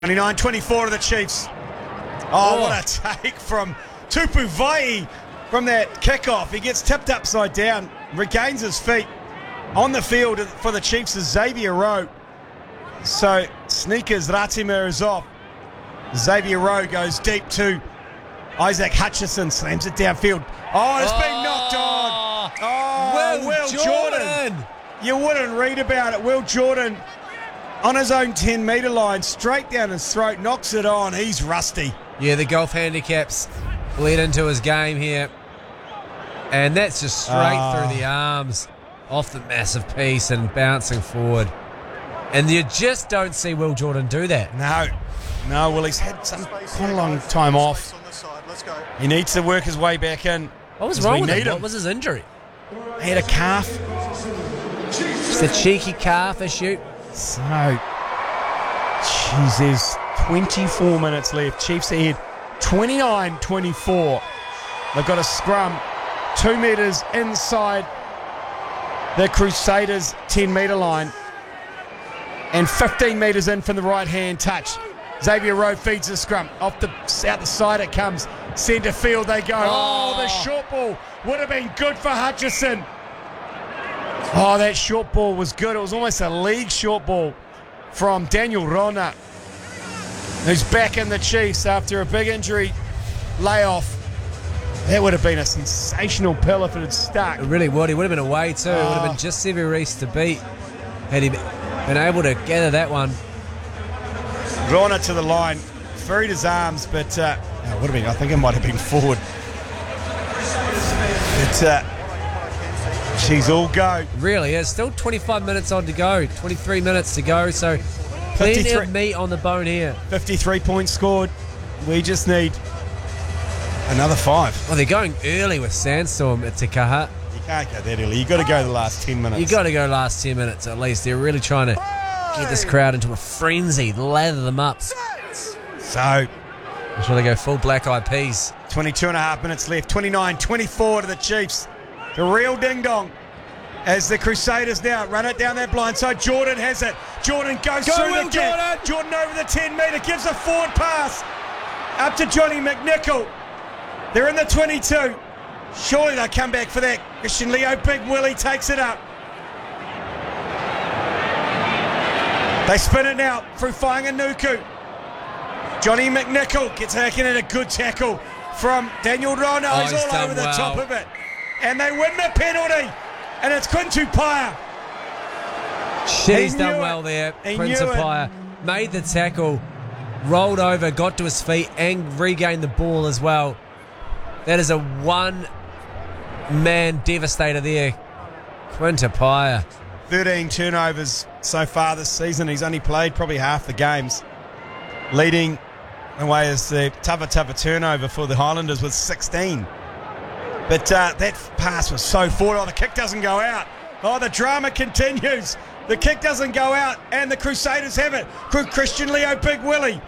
29-24 to the Chiefs. Oh, what a take from Tupu Vai from that kickoff. He gets tipped upside down, regains his feet. On the field for the Chiefs is Xavier Rowe. So Sneakers Ratimer is off. Xavier Rowe goes deep to Isaac Hutchison, slams it downfield. Oh, it's been knocked on. Oh, Will Jordan. You wouldn't read about it. Will Jordan on his own 10-metre line, straight down his throat, knocks it on. He's rusty. Yeah, the golf handicaps lead into his game here. And that's just straight through the arms, off the massive piece and bouncing forward. And you just don't see Will Jordan do that. No, well, he's had quite a long time off. He needs to work his way back in. What was wrong with him? What was his injury? He had a calf. Just a cheeky calf issue. So, geez, there's 24 minutes left. Chiefs ahead 29-24. They've got a scrum 2 metres inside the Crusaders' 10-metre line and 15 metres in from the right-hand touch. Xavier Rowe feeds the scrum. Off the south side it comes. Centre field they go. Oh, the short ball would have been good for Hutchison. Oh, that short ball was good. It was almost a league short ball from Daniel Rona, who's back in the Chiefs after a big injury layoff. That would have been a sensational pill if it had stuck. It really would. He would have been away too. It would have been just Sevier Reese to beat had he been able to gather that one. Rona to the line, freed his arms, but it would have been. I think it might have been forward. But she's all go. Really is. Still 25 minutes on to go. 23 minutes to go. So plenty of meat on the bone here. 53 points scored. We just need another 5. Well, they're going early with Sandstorm at Te Kaha. You can't go that early. You've got to go the last 10 minutes. You've got to go last 10 minutes at least. They're really trying to get this crowd into a frenzy, lather them up. So, I'm sure they go full Black Eyed Peas. 22 and a half minutes left. 29-24 to the Chiefs. The real ding-dong as the Crusaders now run it down that blind side. Jordan has it. Jordan goes through the gap. Jordan over the 10-metre, gives a forward pass up to Johnny McNichol. They're in the 22. Surely they'll come back for that. Christian Leo, Big Willie takes it up. They spin it now through Whainganuku. Johnny McNichol gets hacking at a good tackle from Daniel Rona. He's all over the top of it. And they win the penalty. And it's Quintu Paia. He's done well there. Quintu Paia made the tackle, rolled over, got to his feet and regained the ball as well. That is a one-man devastator there. Quintu Paia. 13 turnovers so far this season. He's only played probably half the games. Leading away is the tougher turnover for the Highlanders with 16. But that pass was so forward. Oh, the kick doesn't go out. Oh, the drama continues. The kick doesn't go out, and the Crusaders have it. Christian Leo, Big Willie.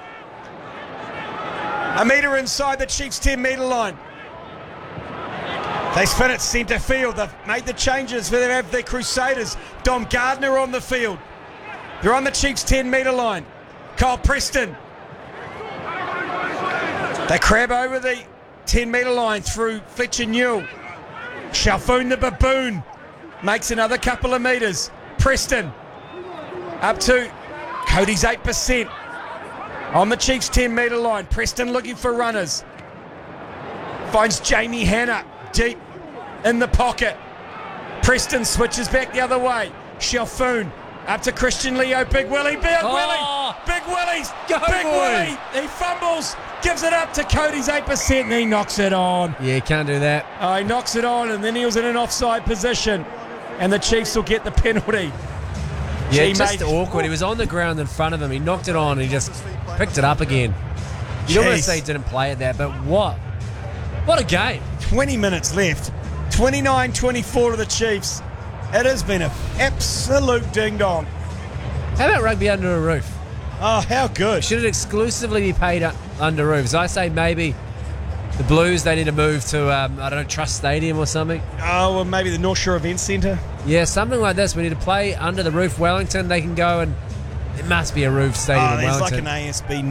A metre inside the Chiefs' 10-metre line. They spin it centre field. They've made the changes for the Crusaders. Dom Gardner on the field. They're on the Chiefs' 10-metre line. Kyle Preston. They crab over the 10-metre line through Fletcher Newell. Shalfoon the Baboon makes another couple of metres. Preston up to Cody's 8% on the Chiefs' 10-metre line. Preston looking for runners. Finds Jamie Hanna deep in the pocket. Preston switches back the other way. Shalfoon up to Christian Leo. Big Willie. Big Willie. Big Willie's. Big Willie. He fumbles. Gives it up to Cody's 8% and he knocks it on. Yeah, can't do that. He knocks it on and then he was in an offside position and the Chiefs will get the penalty. Yeah, just awkward. He was on the ground in front of him. He knocked it on and he just picked it up again. You don't want to say he didn't play at that, but what? What a game. 20 minutes left. 29-24 to the Chiefs. It has been an absolute ding-dong. How about rugby under a roof? Oh, how good. Should it exclusively be paid under roofs? I say maybe the Blues, they need to move to, I don't know, Trust Stadium or something. Oh, well, maybe the North Shore Event Centre. Yeah, something like this. We need to play under the roof. Wellington, they can go and There must be a roof stadium in There's like Wellington. an ASB